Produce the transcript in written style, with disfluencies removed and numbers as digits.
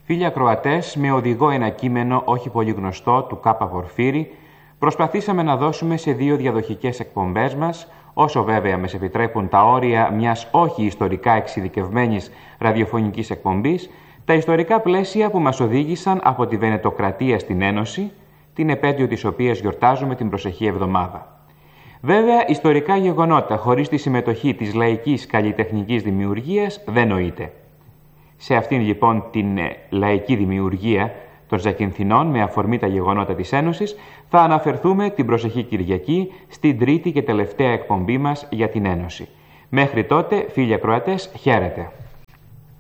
Φίλοι ακροατές, με οδηγό ένα κείμενο όχι πολύ γνωστό του Κάπα Πορφύρη, προσπαθήσαμε να δώσουμε σε 2 διαδοχικές εκπομπές μας, όσο βέβαια μας επιτρέπουν τα όρια μιας όχι ιστορικά εξειδικευμένης ραδιοφωνικής εκπομπής, τα ιστορικά πλαίσια που μας οδήγησαν από τη Βενετοκρατία στην Ένωση, την επέτειο της οποίας γιορτάζουμε την προσεχή εβδομάδα. Βέβαια, ιστορικά γεγονότα χωρίς τη συμμετοχή της λαϊκής καλλιτεχνικής δημιουργίας δεν νοείται. Σε αυτήν λοιπόν την λαϊκή δημιουργία των Ζακυνθινών με αφορμή τα γεγονότα της Ένωσης θα αναφερθούμε την προσεχή Κυριακή στην τρίτη και τελευταία εκπομπή μας για την Ένωση. Μέχρι τότε, φίλοι ακροατές, χαίρετε.